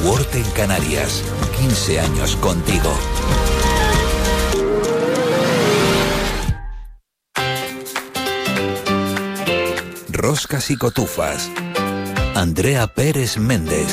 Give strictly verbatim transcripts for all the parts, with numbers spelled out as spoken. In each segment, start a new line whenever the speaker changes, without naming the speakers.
Word en Canarias. quince años contigo. Roscas y cotufas. Andrea Pérez Méndez.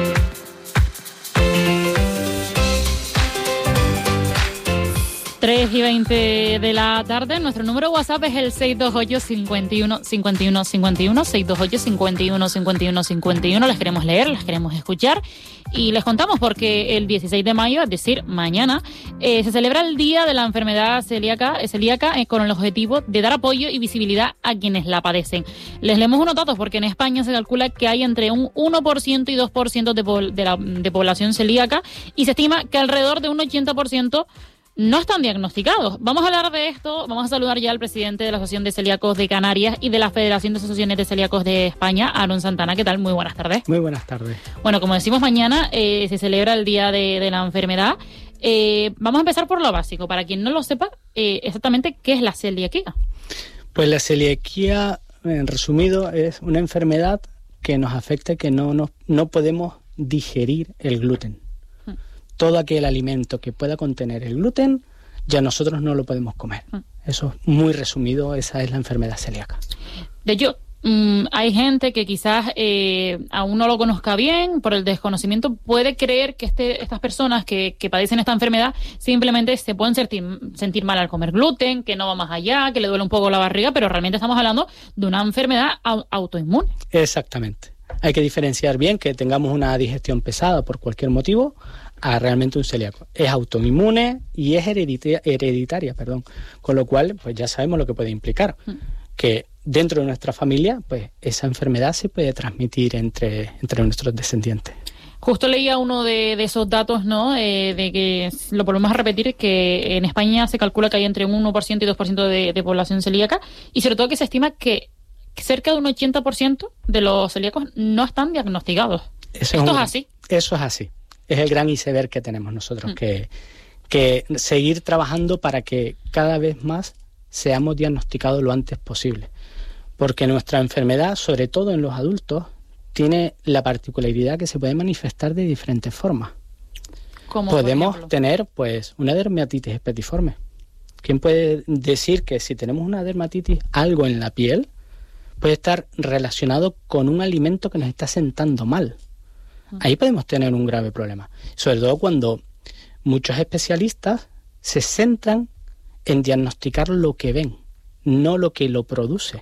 tres y veinte de la tarde. Nuestro número WhatsApp es el seis dos ocho, cinco uno, cinco uno, cinco uno, seis dos ocho, cinco uno, cinco uno, cinco uno. Las queremos leer, las queremos escuchar y les contamos porque el dieciséis de mayo, es decir, mañana, eh, se celebra el Día de la Enfermedad Celíaca, celíaca eh, con el objetivo de dar apoyo y visibilidad a quienes la padecen. Les leemos unos datos porque en España se calcula que hay entre un uno por ciento y dos por ciento de, po- de, la, de población celíaca y se estima que alrededor de un ochenta por ciento no están diagnosticados. Vamos a hablar de esto, vamos a saludar ya al presidente de la Asociación de Celíacos de Canarias y de la Federación de Asociaciones de Celíacos de España, Aaron Santana. ¿Qué tal? Muy buenas tardes.
Muy buenas tardes.
Bueno, como decimos, mañana eh, se celebra el Día de, de la Enfermedad. Eh, vamos a empezar por lo básico. Para quien no lo sepa, eh, exactamente, ¿qué es la celiaquía?
Pues la celiaquía, en resumido, es una enfermedad que nos afecta, que no, no, no podemos digerir el gluten. Todo aquel alimento que pueda contener el gluten, ya nosotros no lo podemos comer. Eso es muy resumido, esa es la enfermedad celíaca.
De hecho, mmm, hay gente que quizás eh, aún no lo conozca bien, por el desconocimiento puede creer que este, estas personas que, que padecen esta enfermedad simplemente se pueden sentir, sentir mal al comer gluten, que no va más allá, que le duele un poco la barriga, pero realmente estamos hablando de una enfermedad au- autoinmune.
Exactamente. Hay que diferenciar bien que tengamos una digestión pesada por cualquier motivo a realmente un celíaco. Es autoinmune y es hereditaria, hereditaria, perdón. Con lo cual, pues ya sabemos lo que puede implicar. Mm. Que dentro de nuestra familia, pues esa enfermedad se puede transmitir entre, entre nuestros descendientes.
Justo leía uno de, de esos datos, ¿no? Eh, de que, lo volvemos a repetir, que en España se calcula que hay entre un uno por ciento y dos por ciento de, de población celíaca y sobre todo que se estima que cerca de un ochenta por ciento de los celíacos no están diagnosticados.
Eso
¿Esto
es, un,
es así?
Eso es así. Es el gran iceberg que tenemos nosotros, mm. que, que seguir trabajando para que cada vez más seamos diagnosticados lo antes posible. Porque nuestra enfermedad, sobre todo en los adultos, tiene la particularidad que se puede manifestar de diferentes formas.
¿Cómo,
Podemos tener pues una dermatitis espetiforme. ¿Quién puede decir que si tenemos una dermatitis, algo en la piel puede estar relacionado con un alimento que nos está sentando mal? Ahí podemos tener un grave problema, sobre todo cuando muchos especialistas se centran en diagnosticar lo que ven, no lo que lo produce.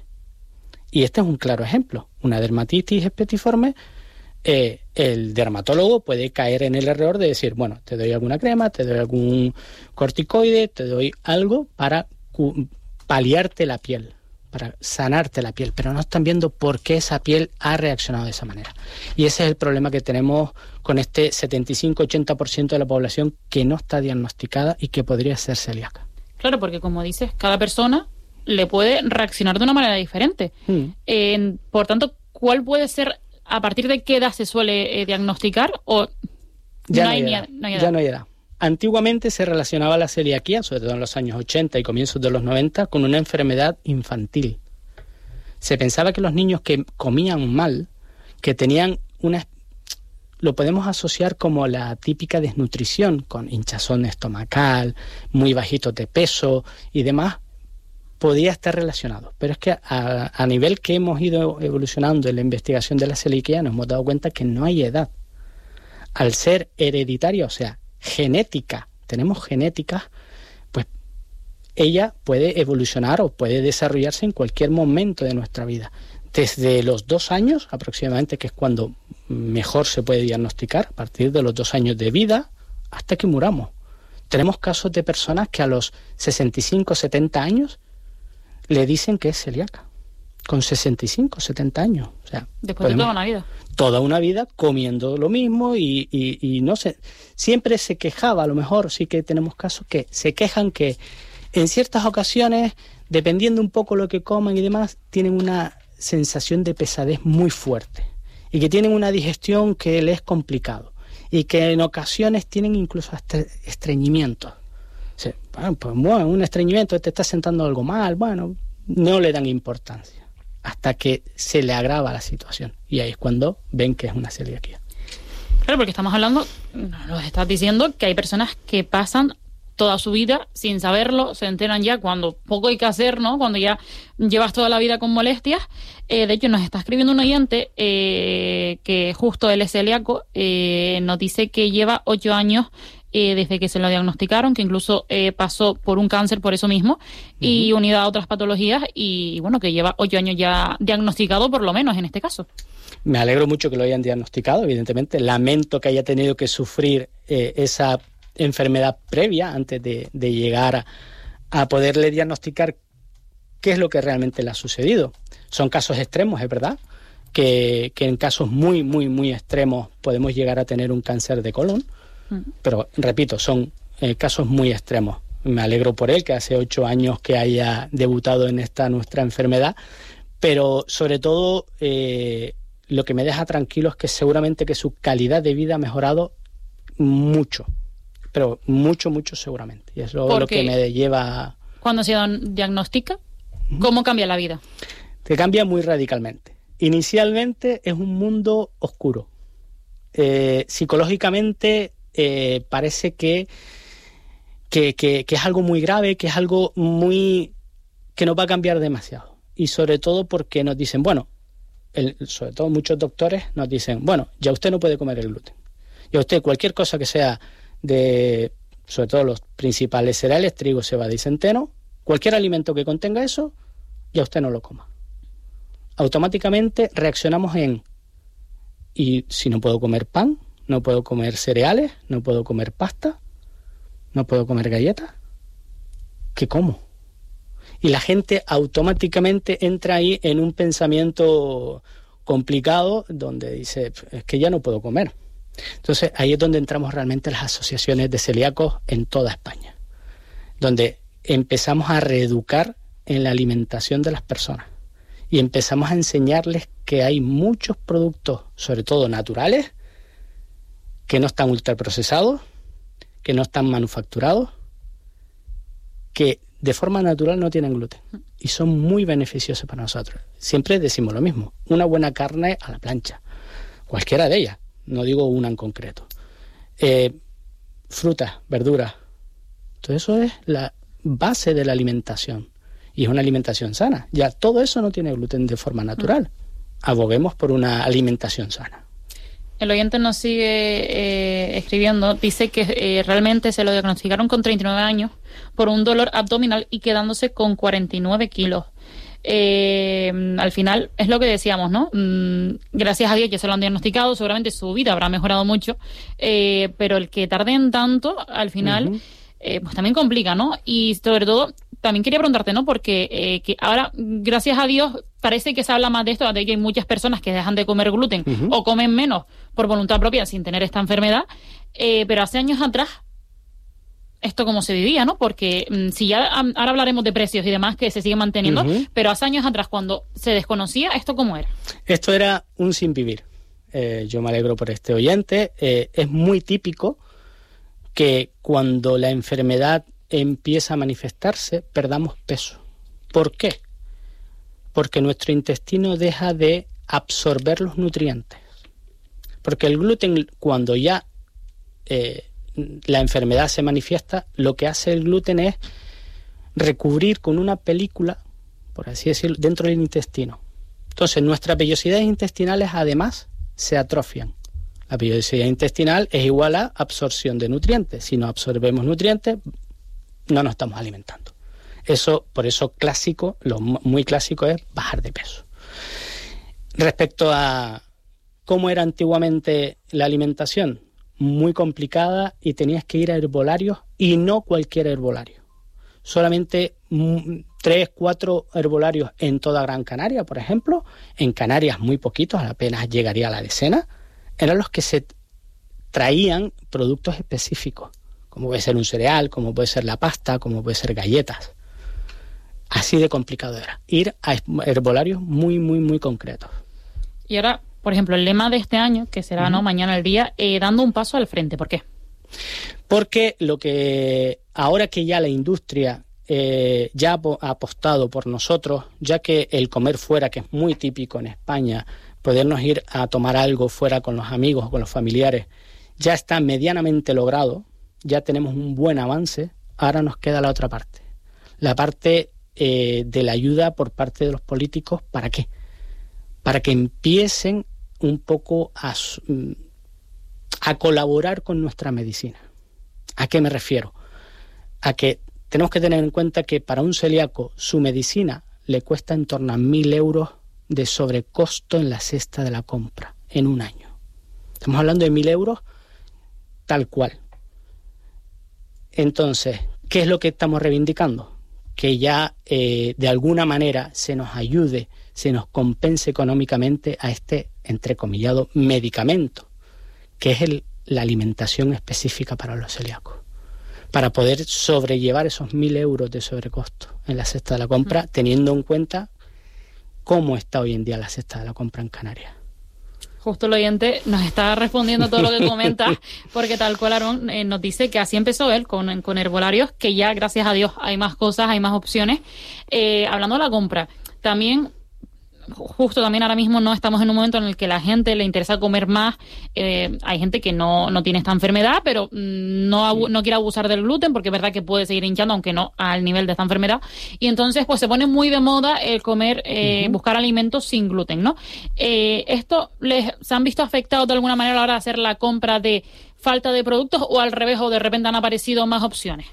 Y este es un claro ejemplo. Una dermatitis espetiforme, eh, el dermatólogo puede caer en el error de decir, bueno, te doy alguna crema, te doy algún corticoide, te doy algo para cu- paliarte la piel, para sanarte la piel, pero no están viendo por qué esa piel ha reaccionado de esa manera. Y ese es el problema que tenemos con este setenta y cinco a ochenta por ciento de la población que no está diagnosticada y que podría ser celíaca.
Claro, porque como dices, cada persona le puede reaccionar de una manera diferente. Mm. Eh, por tanto, ¿cuál puede ser, a partir de qué edad se suele eh, diagnosticar? O
ya
no,
no,
hay
hay
ni,
edad.
no hay edad.
Ya no hay edad. Antiguamente se relacionaba la celiaquía, sobre todo en los años ochenta y comienzos de los noventa, con una enfermedad infantil. Se pensaba que los niños que comían mal, que tenían una... lo podemos asociar como la típica desnutrición, con hinchazón estomacal, muy bajitos de peso y demás, podía estar relacionado. Pero es que a, a nivel que hemos ido evolucionando en la investigación de la celiaquía, nos hemos dado cuenta que no hay edad. Al ser hereditaria, o sea, genética, tenemos genética, pues ella puede evolucionar o puede desarrollarse en cualquier momento de nuestra vida. Desde los dos años aproximadamente, que es cuando mejor se puede diagnosticar, a partir de los dos años de vida hasta que muramos. Tenemos casos de personas que a los sesenta y cinco, setenta años le dicen que es celíaca. Con sesenta y cinco, setenta años. O sea,
después de toda una vida.
Toda una vida comiendo lo mismo y, y, y no sé, siempre se quejaba, a lo mejor sí que tenemos casos que se quejan que en ciertas ocasiones, dependiendo un poco lo que coman y demás, tienen una sensación de pesadez muy fuerte y que tienen una digestión que les es complicado y que en ocasiones tienen incluso hasta estreñimientos. O sea, bueno, pues bueno, un estreñimiento, te está sentando algo mal, bueno, no le dan importancia hasta que se le agrava la situación y ahí es cuando ven que es una celiaquía.
Claro, porque estamos hablando, nos estás diciendo que hay personas que pasan toda su vida sin saberlo, se enteran ya cuando poco hay que hacer, ¿no? Cuando ya llevas toda la vida con molestias. Eh, de hecho, nos está escribiendo un oyente eh, que justo él es celíaco, eh, nos dice que lleva ocho años eh, desde que se lo diagnosticaron, que incluso eh, pasó por un cáncer por eso mismo, uh-huh. y unidad a otras patologías, y bueno, que lleva ocho años ya diagnosticado, por lo menos en este caso.
Me alegro mucho que lo hayan diagnosticado, evidentemente. Lamento que haya tenido que sufrir eh, esa enfermedad previa antes de, de llegar a, a poderle diagnosticar qué es lo que realmente le ha sucedido. Son casos extremos, es verdad, que, que en casos muy, muy, muy extremos podemos llegar a tener un cáncer de colon, uh-huh. pero, repito, son eh, casos muy extremos. Me alegro por él, que hace ocho años que haya debutado en esta nuestra enfermedad, pero sobre todo eh, lo que me deja tranquilo es que seguramente que su calidad de vida ha mejorado mucho. Pero mucho, mucho seguramente. Y eso es lo que me lleva a...
Cuando se diagnostica, ¿cómo cambia la vida?
Te cambia muy radicalmente. Inicialmente es un mundo oscuro. Eh, psicológicamente eh, parece que, que, que, que es algo muy grave, que es algo muy... que no va a cambiar demasiado. Y sobre todo porque nos dicen, bueno, el, sobre todo muchos doctores nos dicen, bueno, ya usted no puede comer el gluten. Ya usted cualquier cosa que sea... de sobre todo los principales cereales, trigo, cebada y centeno, cualquier alimento que contenga eso, ya usted no lo coma. Automáticamente reaccionamos en, y si no puedo comer pan, no puedo comer cereales, no puedo comer pasta, no puedo comer galletas, ¿qué como? Y la gente automáticamente entra ahí en un pensamiento complicado donde dice, es que ya no puedo comer. Entonces ahí es donde entramos realmente las asociaciones de celíacos en toda España, donde empezamos a reeducar en la alimentación de las personas y empezamos a enseñarles que hay muchos productos, sobre todo naturales, que no están ultraprocesados, que no están manufacturados, que de forma natural no tienen gluten y son muy beneficiosos para nosotros. Siempre decimos lo mismo, una buena carne a la plancha, cualquiera de ellas. No digo una en concreto. Eh, frutas, verduras. Todo eso es la base de la alimentación. Y es una alimentación sana. Ya todo eso no tiene gluten de forma natural. Aboguemos por una alimentación sana.
El oyente nos sigue eh, escribiendo. Dice que eh, realmente se lo diagnosticaron con treinta y nueve años por un dolor abdominal y quedándose con cuarenta y nueve kilos. Eh, al final es lo que decíamos, ¿no? Mm, gracias a Dios ya se lo han diagnosticado, seguramente su vida habrá mejorado mucho, eh, pero el que tarden tanto, al final, uh-huh. eh, pues también complica, ¿no? Y sobre todo, también quería preguntarte, ¿no? Porque eh, que ahora, gracias a Dios, parece que se habla más de esto, de que hay muchas personas que dejan de comer gluten uh-huh. o comen menos por voluntad propia sin tener esta enfermedad, eh, pero hace años atrás esto cómo se vivía, ¿no? Porque mmm, si ya ahora hablaremos de precios y demás que se siguen manteniendo, uh-huh. pero hace años atrás cuando se desconocía, ¿esto cómo era?
Esto era un sin vivir. Eh, yo me alegro por este oyente. Eh, es muy típico que cuando la enfermedad empieza a manifestarse, perdamos peso. ¿Por qué? Porque nuestro intestino deja de absorber los nutrientes. Porque el gluten, cuando ya eh, la enfermedad se manifiesta, lo que hace el gluten es recubrir con una película, por así decirlo, dentro del intestino. Entonces, nuestras vellosidades intestinales, además, se atrofian. La vellosidad intestinal es igual a absorción de nutrientes. Si no absorbemos nutrientes, no nos estamos alimentando. Eso, por eso clásico, lo muy clásico es bajar de peso. Respecto a cómo era antiguamente la alimentación, muy complicada y tenías que ir a herbolarios y no cualquier herbolario. Solamente tres, cuatro herbolarios en toda Gran Canaria, por ejemplo. En Canarias muy poquitos, apenas llegaría a la decena. Eran los que se traían productos específicos, como puede ser un cereal, como puede ser la pasta, como puede ser galletas. Así de complicado era. Ir a herbolarios muy, muy, muy concretos.
Y ahora, por ejemplo, el lema de este año, que será uh-huh. no mañana el día, eh, dando un paso al frente. ¿Por qué?
Porque lo que ahora que ya la industria eh, ya ha apostado por nosotros, ya que el comer fuera, que es muy típico en España, podernos ir a tomar algo fuera con los amigos o con los familiares, ya está medianamente logrado, ya tenemos un buen avance. Ahora nos queda la otra parte, la parte eh, de la ayuda por parte de los políticos. ¿Para qué? Para que empiecen un poco a, a colaborar con nuestra medicina. ¿A qué me refiero? A que tenemos que tener en cuenta que para un celíaco su medicina le cuesta en torno a mil euros de sobrecosto en la cesta de la compra en un año. Estamos hablando de mil euros tal cual. Entonces, ¿qué es lo que estamos reivindicando? Que ya eh, de alguna manera se nos ayude, se nos compense económicamente a este, entrecomillado, medicamento, que es el, la alimentación específica para los celíacos, para poder sobrellevar esos mil euros de sobrecosto en la cesta de la compra, mm. teniendo en cuenta cómo está hoy en día la cesta de la compra en Canarias.
Justo el oyente nos está respondiendo todo lo que comenta, porque tal cual Aarón eh, nos dice que así empezó él con, con herbolarios, que ya gracias a Dios hay más cosas, hay más opciones. Eh, hablando de la compra, también, justo también ahora mismo no estamos en un momento en el que la gente le interesa comer más. Eh, hay gente que no, no tiene esta enfermedad, pero no, abu- no quiere abusar del gluten, porque es verdad que puede seguir hinchando, aunque no al nivel de esta enfermedad. Y entonces pues se pone muy de moda el comer, eh, uh-huh. buscar alimentos sin gluten, ¿no? Eh, ¿Esto les se han visto afectados de alguna manera a la hora de hacer la compra de falta de productos, o al revés, o de repente han aparecido más opciones?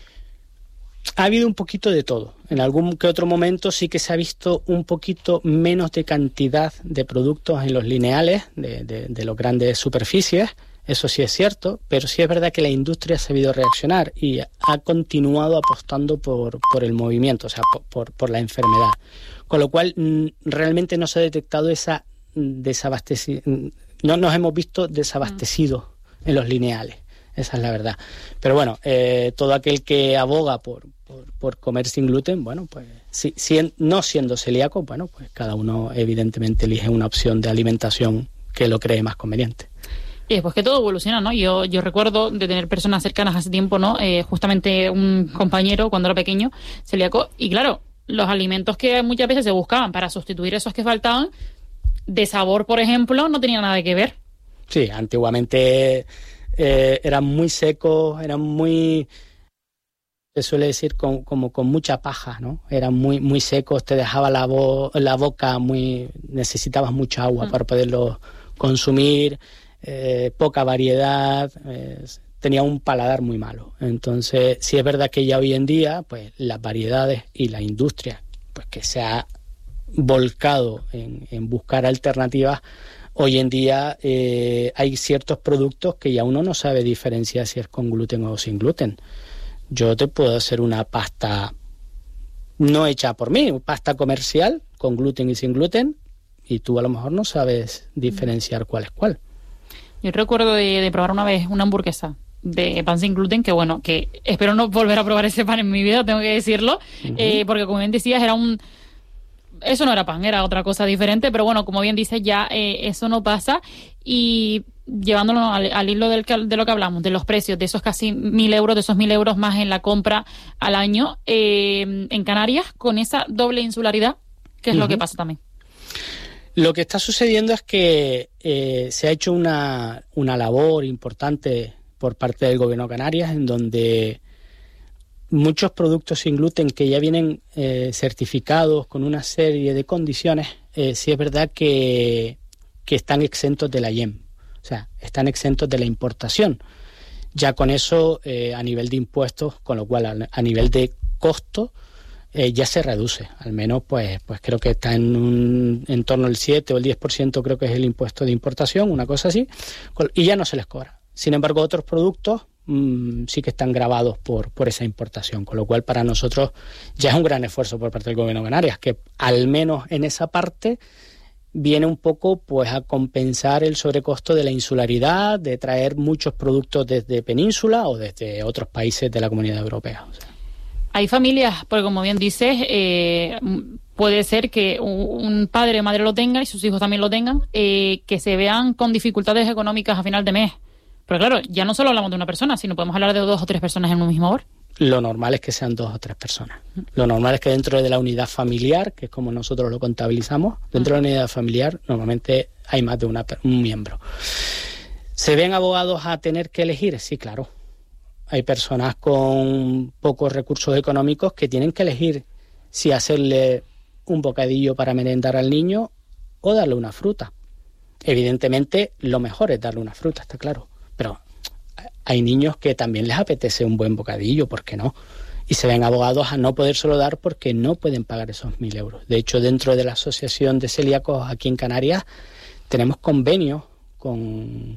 Ha habido un poquito de todo. En algún que otro momento sí que se ha visto un poquito menos de cantidad de productos en los lineales de, de, de las grandes superficies. Eso sí es cierto, pero sí es verdad que la industria ha sabido reaccionar y ha continuado apostando por, por el movimiento, o sea, por, por, por la enfermedad. Con lo cual, realmente no se ha detectado esa desabastecimiento, no nos hemos visto desabastecidos mm. en los lineales. Esa es la verdad. Pero bueno, eh, todo aquel que aboga por, por, por comer sin gluten, bueno, pues si, si, no siendo celíaco, bueno, pues cada uno evidentemente elige una opción de alimentación que lo cree más conveniente.
Y después que todo evoluciona, ¿no? Yo yo recuerdo de tener personas cercanas hace tiempo, ¿no? Eh, justamente un compañero cuando era pequeño, celíaco, y claro, los alimentos que muchas veces se buscaban para sustituir esos que faltaban, de sabor, por ejemplo, no tenían nada que ver.
Sí, antiguamente eh, eran muy secos, eran muy, se suele decir con, como con mucha paja, ¿no? Eran muy muy secos, te dejaba la, bo- la boca muy, necesitabas mucha agua mm. para poderlo consumir, eh, poca variedad, eh, tenía un paladar muy malo. Entonces, sí es verdad que ya hoy en día, pues las variedades y la industria, pues que se ha volcado en, en buscar alternativas, hoy en día eh, hay ciertos productos que ya uno no sabe diferenciar si es con gluten o sin gluten. Yo te puedo hacer una pasta no hecha por mí, pasta comercial con gluten y sin gluten, y tú a lo mejor no sabes diferenciar cuál es cuál.
Yo recuerdo de, de probar una vez una hamburguesa de pan sin gluten, que bueno, que espero no volver a probar ese pan en mi vida, tengo que decirlo, uh-huh. eh, porque como bien decías, era un... Eso no era pan, era otra cosa diferente, pero bueno, como bien dices, ya eh, eso no pasa. Y llevándolo al, al hilo del, de lo que hablamos, de los precios, de esos casi mil euros, de esos mil euros más en la compra al año, eh, en Canarias, con esa doble insularidad, ¿qué es uh-huh. lo que pasa también?
Lo que está sucediendo es que eh, se ha hecho una, una labor importante por parte del Gobierno de Canarias, en donde muchos productos sin gluten que ya vienen eh, certificados con una serie de condiciones, eh, sí es verdad que, que están exentos de la I E M, o sea, están exentos de la importación. Ya con eso, eh, a nivel de impuestos, con lo cual a, a nivel de costo, eh, ya se reduce. Al menos, pues, pues creo que está en un en torno al siete o el diez por ciento, creo que es el impuesto de importación, una cosa así, y ya no se les cobra. Sin embargo, otros productos mmm, sí que están gravados por, por esa importación, con lo cual para nosotros ya es un gran esfuerzo por parte del Gobierno de Canarias, que al menos en esa parte viene un poco pues a compensar el sobrecosto de la insularidad, de traer muchos productos desde península o desde otros países de la Comunidad Europea. O sea.
Hay familias, porque como bien dices, eh, puede ser que un padre o madre lo tenga y sus hijos también lo tengan, eh, que se vean con dificultades económicas a final de mes. Pero claro, ya no solo hablamos de una persona, sino podemos hablar de dos o tres personas en un mismo hogar.
lo normal es que sean dos o tres personas. Lo normal es que dentro de la unidad familiar, que es como nosotros lo contabilizamos, dentro de la unidad familiar normalmente hay más de una, un miembro. ¿Se ven abogados a tener que elegir? Sí, claro. Hay personas con pocos recursos económicos que tienen que elegir si hacerle un bocadillo para merendar al niño o darle una fruta. Evidentemente, lo mejor es darle una fruta, está claro. Pero hay niños que también les apetece un buen bocadillo, ¿por qué no? Y se ven abogados a no podérselo dar porque no pueden pagar esos mil euros. De hecho, dentro de la Asociación de Celíacos aquí en Canarias tenemos convenios con,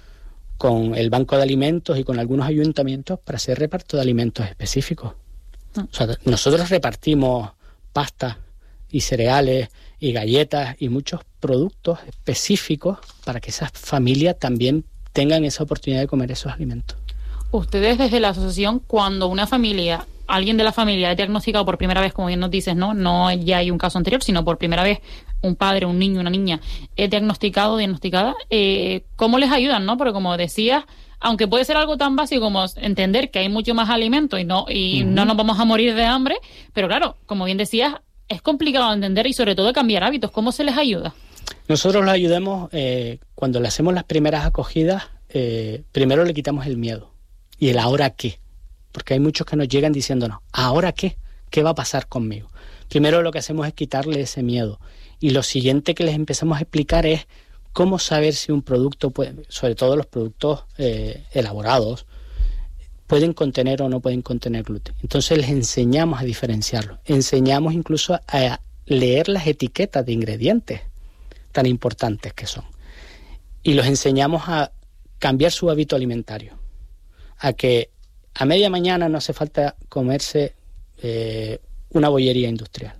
con el Banco de Alimentos y con algunos ayuntamientos para hacer reparto de alimentos específicos. O sea, nosotros repartimos pasta y cereales y galletas y muchos productos específicos para que esas familias también tengan esa oportunidad de comer esos alimentos.
Ustedes desde la asociación, cuando una familia, alguien de la familia es diagnosticado por primera vez, como bien nos dices, no no ya hay un caso anterior, sino por primera vez un padre, un niño, una niña es diagnosticado, diagnosticada, eh, ¿cómo les ayudan, no? Porque como decías, aunque puede ser algo tan básico como entender que hay mucho más alimento y no y uh-huh. no nos vamos a morir de hambre, pero claro, como bien decías, es complicado de entender y sobre todo cambiar hábitos. ¿Cómo se les ayuda?
Nosotros los ayudamos eh, cuando le hacemos las primeras acogidas, eh, primero le quitamos el miedo y el ahora qué, porque hay muchos que nos llegan diciéndonos, ¿ahora qué? ¿Qué va a pasar conmigo? Primero lo que hacemos es quitarle ese miedo y lo siguiente que les empezamos a explicar es cómo saber si un producto, puede, sobre todo los productos eh, elaborados, pueden contener o no pueden contener gluten. Entonces les enseñamos a diferenciarlo. Enseñamos incluso a leer las etiquetas de ingredientes tan importantes que son. Y los enseñamos a cambiar su hábito alimentario. A que a media mañana no hace falta comerse eh, una bollería industrial.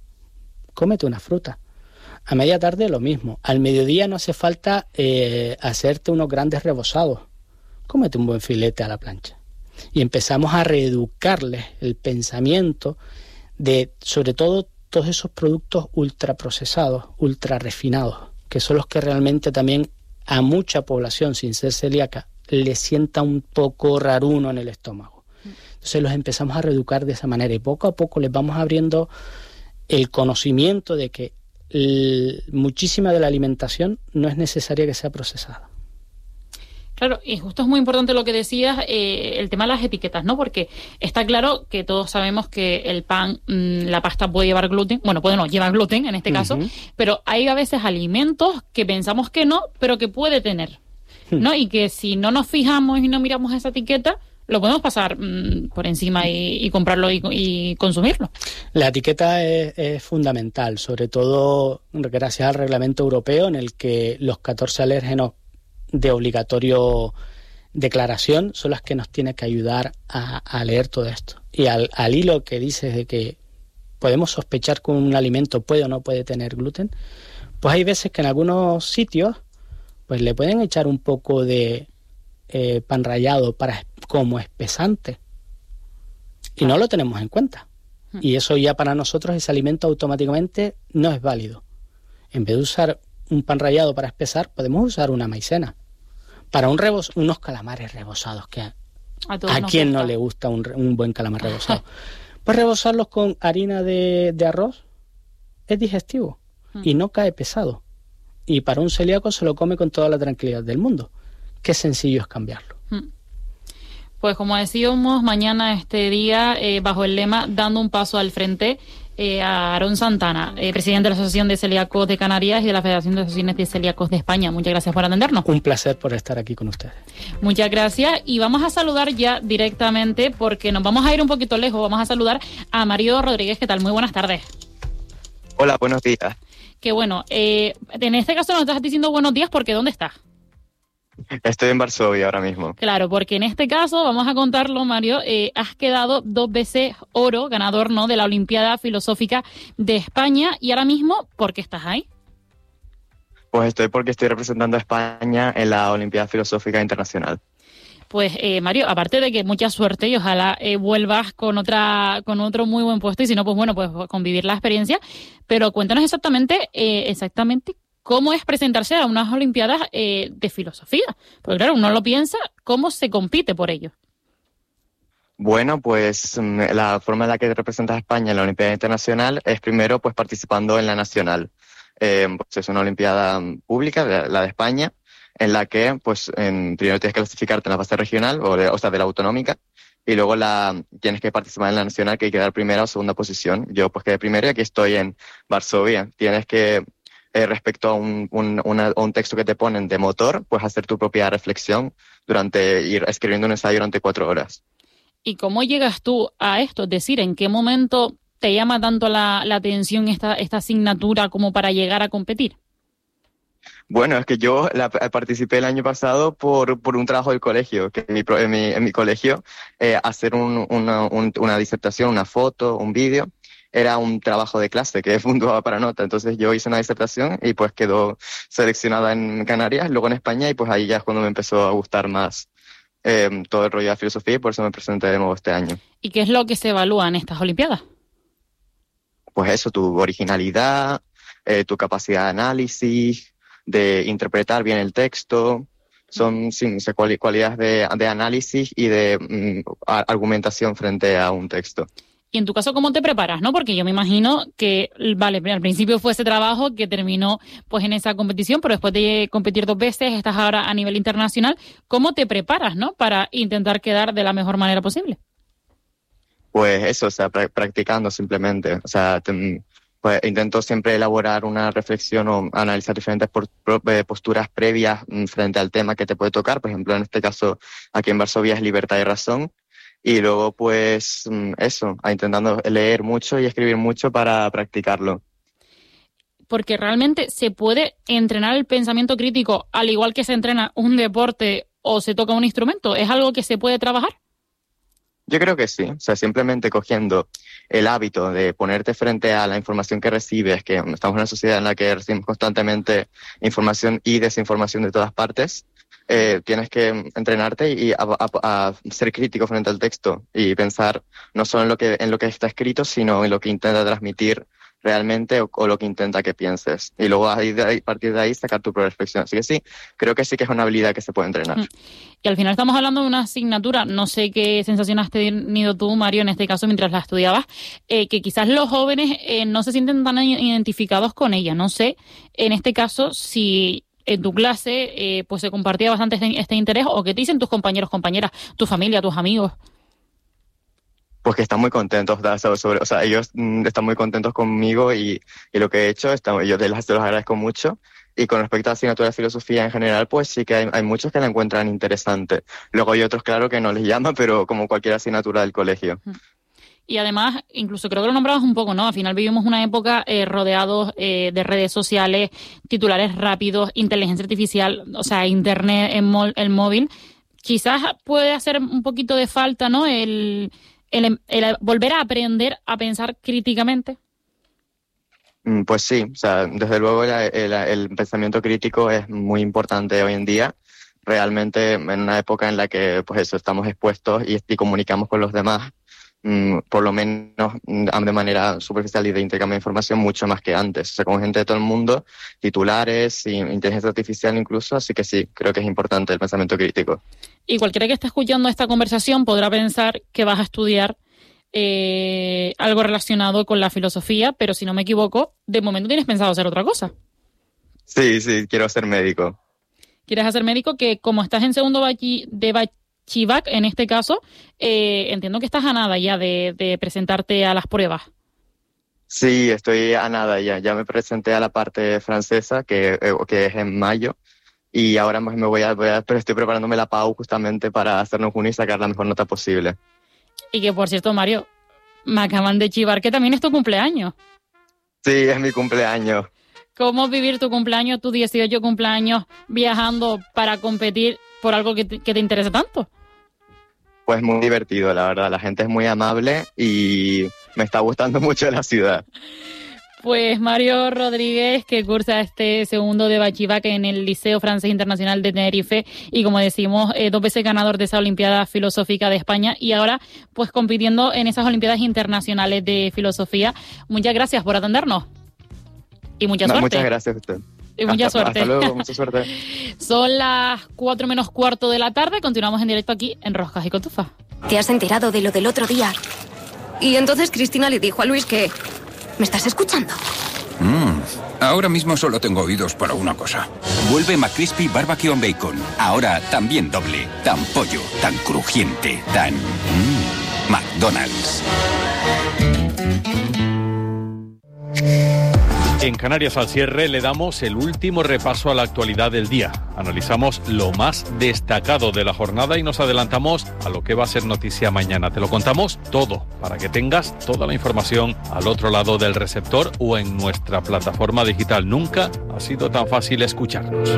Cómete una fruta. A media tarde lo mismo. Al mediodía no hace falta eh, hacerte unos grandes rebozados. Cómete un buen filete a la plancha. Y empezamos a reeducarles el pensamiento de, sobre todo, todos esos productos ultraprocesados, ultra refinados, que son los que realmente también a mucha población sin ser celíaca le sienta un poco raruno en el estómago. Entonces los empezamos a reeducar de esa manera y poco a poco les vamos abriendo el conocimiento de que el, muchísima de la alimentación no es necesaria que sea procesada.
Claro, y justo es muy importante lo que decías, eh, el tema de las etiquetas, ¿no? Porque está claro que todos sabemos que el pan, mmm, la pasta puede llevar gluten, bueno, puede no, lleva gluten en este caso, uh-huh. pero hay a veces alimentos que pensamos que no, pero que puede tener, ¿no? Y que si no nos fijamos y no miramos esa etiqueta, lo podemos pasar mmm, por encima y, y comprarlo y, y consumirlo. La etiqueta es, es fundamental, sobre todo gracias al reglamento europeo en el que los catorce alérgenos de obligatorio declaración son las que nos tienen que ayudar a, a leer todo esto. Y al, al hilo que dices de que podemos sospechar que un alimento puede o no puede tener gluten, pues hay veces que en algunos sitios pues le pueden echar un poco de eh, pan rallado para, como espesante y no lo tenemos en cuenta. Y eso ya para nosotros ese alimento automáticamente no es válido. En vez de usar un pan rallado para espesar, podemos usar una maicena. Para un rebos, unos calamares rebozados, que a, a, a quien no le gusta un, un buen calamar rebozado. Pues rebozarlos con harina de, de arroz es digestivo mm. y no cae pesado. Y para un celíaco se lo come con toda la tranquilidad del mundo. Qué sencillo es cambiarlo. Mm. Pues como decíamos, mañana este día, eh, bajo el lema Dando un paso al frente, Eh, a Aarón Santana, eh, presidente de la Asociación de Celíacos de Canarias y de la Federación de Asociaciones de Celíacos de España. Muchas gracias por atendernos. Un placer por estar aquí con ustedes. Muchas gracias y vamos a saludar ya directamente porque nos vamos a ir un poquito lejos. Vamos a saludar a Mario Rodríguez. ¿Qué tal? Muy buenas tardes.
Hola, buenos días.
Qué bueno. Eh, en este caso nos estás diciendo buenos días porque ¿dónde estás?
Estoy en Varsovia ahora mismo.
Claro, porque en este caso, vamos a contarlo, Mario, eh, has quedado dos veces oro, ganador, ¿no?, de la Olimpiada Filosófica de España. Y ahora mismo, ¿por qué estás ahí?
Pues estoy porque estoy representando a España en la Olimpiada Filosófica Internacional.
Pues, eh, Mario, aparte de que mucha suerte y ojalá eh, vuelvas con otra con otro muy buen puesto y si no, pues bueno, pues convivir la experiencia. Pero cuéntanos exactamente, eh, exactamente cómo es presentarse a unas Olimpiadas eh, de filosofía. Porque claro, uno lo piensa, ¿cómo se compite por ello?
Bueno, pues la forma en la que representas a España en la Olimpiada Internacional es primero pues participando en la nacional. Eh, pues es una Olimpiada pública, la de España, en la que pues en, primero tienes que clasificarte en la fase regional, o, de, o sea, de la autonómica, y luego la tienes que participar en la nacional, que hay que dar primera o segunda posición. Yo pues quedé primero y aquí estoy en Varsovia. Tienes que, eh, respecto a un, un, una, un texto que te ponen de motor, pues hacer tu propia reflexión durante, ir escribiendo un ensayo durante cuatro horas.
¿Y cómo llegas tú a esto? Es decir, ¿en qué momento te llama tanto la, la atención esta, esta asignatura como para llegar a competir?
Bueno, es que yo la, participé el año pasado por, por un trabajo del colegio, que en mi, en mi, en mi colegio eh, hacer un, una, un, una disertación, una foto, un vídeo, era un trabajo de clase que puntuaba para nota. Entonces yo hice una disertación y pues quedó seleccionada en Canarias, luego en España, y pues ahí ya es cuando me empezó a gustar más eh, todo el rollo de la filosofía, y por eso me presenté de nuevo este año.
¿Y qué es lo que se evalúa en estas Olimpiadas?
Pues eso, tu originalidad, eh, tu capacidad de análisis, de interpretar bien el texto, son sí, cualidades de, de análisis y de mm, argumentación frente a un texto.
Y en tu caso, ¿cómo te preparas? ¿No? Porque yo me imagino que, vale, al principio fue ese trabajo que terminó pues en esa competición, pero después de competir dos veces, estás ahora a nivel internacional. ¿Cómo te preparas, no, para intentar quedar de la mejor manera posible?
Pues eso, o sea, pr- practicando simplemente, o sea, te, pues intento siempre elaborar una reflexión o analizar diferentes por, por, posturas previas frente al tema que te puede tocar. Por ejemplo, en este caso, aquí en Varsovia es libertad y razón. Y luego, pues, eso, intentando leer mucho y escribir mucho para practicarlo.
Porque realmente se puede entrenar el pensamiento crítico al igual que se entrena un deporte o se toca un instrumento. ¿Es algo que se puede trabajar?
Yo creo que sí, o sea, simplemente cogiendo el hábito de ponerte frente a la información que recibes, que estamos en una sociedad en la que recibimos constantemente información y desinformación de todas partes, eh, tienes que entrenarte y a, a, a ser crítico frente al texto y pensar no solo en lo que en lo que está escrito, sino en lo que intenta transmitir realmente o, o lo que intenta que pienses. Y luego a partir de ahí sacar tu propia reflexión. Así que sí, creo que sí que es una habilidad que se puede entrenar.
Y al final estamos hablando de una asignatura, no sé qué sensación has tenido tú, Mario, en este caso mientras la estudiabas, eh, que quizás los jóvenes eh, no se sienten tan identificados con ella. No sé, en este caso, si en tu clase eh, pues se compartía bastante este, este interés, o qué te dicen tus compañeros, compañeras, tu familia, tus amigos.
Pues que están muy contentos, sobre, sobre, o sea, ellos mm, están muy contentos conmigo y, y lo que he hecho, está, yo te los, te los agradezco mucho. Y con respecto a la asignatura de filosofía en general, pues sí que hay, hay muchos que la encuentran interesante. Luego hay otros, claro, que no les llama, pero como cualquier asignatura del colegio.
Y además, incluso creo que lo nombrabas un poco, ¿no? Al final vivimos una época eh, rodeados eh, de redes sociales, titulares rápidos, inteligencia artificial, o sea, internet, el, mo- el móvil. Quizás puede hacer un poquito de falta, ¿no? El... El, el volver a aprender a pensar críticamente.
Pues sí, o sea, desde luego el, el, el pensamiento crítico es muy importante hoy en día. Realmente en una época en la que pues eso, estamos expuestos y, y comunicamos con los demás, mmm, por lo menos de manera superficial y de intercambio de información mucho más que antes. O sea, con gente de todo el mundo, titulares, y inteligencia artificial incluso, así que sí, creo que es importante el pensamiento crítico.
Y cualquiera que esté escuchando esta conversación podrá pensar que vas a estudiar eh, algo relacionado con la filosofía, pero si no me equivoco, de momento tienes pensado hacer otra cosa.
Sí, sí, quiero ser médico.
¿Quieres ser médico? Que como estás en segundo bachi- de Bachivac, en este caso, eh, entiendo que estás a nada ya de, de presentarte a las pruebas.
Sí, estoy a nada ya. Ya me presenté a la parte francesa, que, eh, que es en mayo. Y ahora más me voy a, voy a, pero estoy preparándome la P A U justamente para hacernos uno y sacar la mejor nota posible.
Y que, por cierto, Mario, me acaban de chivar que también es tu cumpleaños.
Sí, es mi cumpleaños.
¿Cómo vivir tu cumpleaños, tu dieciocho cumpleaños, viajando para competir por algo que te, que te interesa tanto?
Pues muy divertido, la verdad. La gente es muy amable y me está gustando mucho la ciudad.
Pues Mario Rodríguez, que cursa este segundo de Bachivac en el Liceo Francés Internacional de Tenerife y, como decimos, eh, dos veces ganador de esa Olimpiada Filosófica de España y ahora pues compitiendo en esas Olimpiadas Internacionales de Filosofía. Muchas gracias por atendernos y mucha
no,
suerte.
Muchas gracias a usted.
Y mucha
hasta,
suerte.
Hasta luego, mucha suerte.
Son las cuatro menos cuarto de la tarde, continuamos en directo aquí en Roscas y Cotufas.
¿Te has enterado de lo del otro día? Y entonces Cristina le dijo a Luis que... ¿Me estás escuchando?
Mm, ahora mismo solo tengo oídos para una cosa. Vuelve McCrispy Barbecue and Bacon. Ahora también doble. Tan pollo, tan crujiente, tan... Mm, McDonald's.
En Canarias al cierre le damos el último repaso a la actualidad del día. Analizamos lo más destacado de la jornada y nos adelantamos a lo que va a ser noticia mañana. Te lo contamos todo para que tengas toda la información al otro lado del receptor o en nuestra plataforma digital. Nunca ha sido tan fácil escucharnos.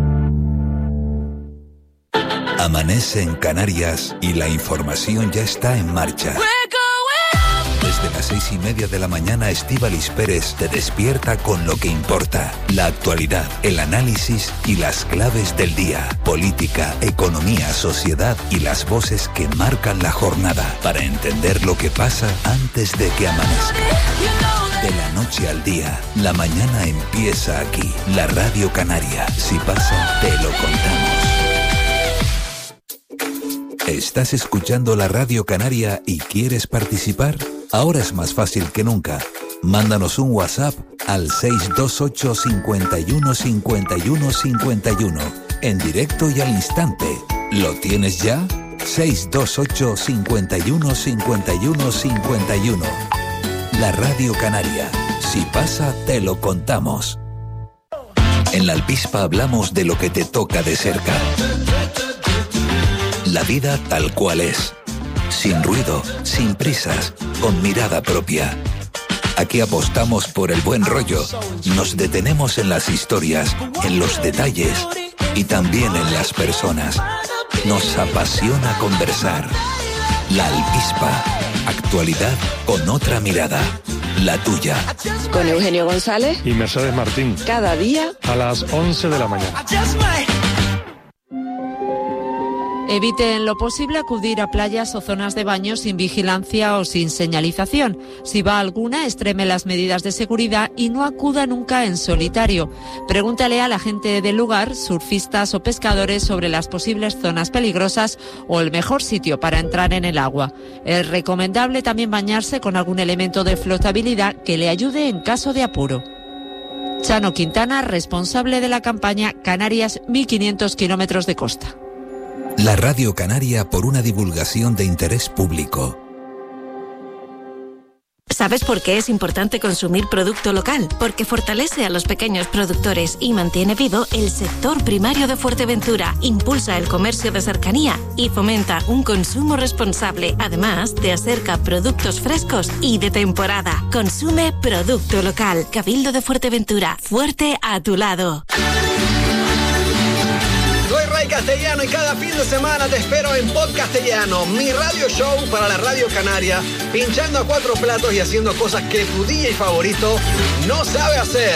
Amanece en Canarias y la información ya está en marcha. Desde las seis y media de la mañana, Estíbaliz Pérez te despierta con lo que importa. La actualidad, el análisis y las claves del día. Política, economía, sociedad y las voces que marcan la jornada. Para entender lo que pasa antes de que amanezca. De la noche al día, la mañana empieza aquí. La Radio Canaria. Si pasa, te lo contamos. ¿Estás escuchando la Radio Canaria y quieres participar? Ahora es más fácil que nunca. Mándanos un WhatsApp al seis dos ocho, cinco uno, cinco uno, cinco uno, en directo y al instante. ¿Lo tienes ya? seis dos ocho, cinco uno, cinco uno, cinco uno. La Radio Canaria. Si pasa, te lo contamos. En La Alpispa hablamos de lo que te toca de cerca. La vida tal cual es. Sin ruido, sin prisas, con mirada propia. Aquí apostamos por el buen rollo. Nos detenemos en las historias, en los detalles y también en las personas. Nos apasiona conversar. La Alpispa. Actualidad con otra mirada. La tuya.
Con Eugenio González
y Mercedes Martín.
Cada día
a las once de la mañana.
Evite en lo posible acudir a playas o zonas de baño sin vigilancia o sin señalización. Si va a alguna, extreme las medidas de seguridad y no acuda nunca en solitario. Pregúntale a la gente del lugar, surfistas o pescadores, sobre las posibles zonas peligrosas o el mejor sitio para entrar en el agua. Es recomendable también bañarse con algún elemento de flotabilidad que le ayude en caso de apuro. Chano Quintana, responsable de la campaña Canarias mil quinientos kilómetros de costa.
La Radio Canaria por una divulgación de interés público.
¿Sabes por qué es importante consumir producto local? Porque fortalece a los pequeños productores y mantiene vivo el sector primario de Fuerteventura, impulsa el comercio de cercanía y fomenta un consumo responsable. Además, te acerca productos frescos y de temporada. Consume producto local. Cabildo de Fuerteventura, fuerte a tu lado.
Soy Ray Castellano y cada fin de semana te espero en Pod Castellano, mi radio show para la Radio Canaria, pinchando a cuatro platos y haciendo cosas que tu D J favorito no sabe hacer.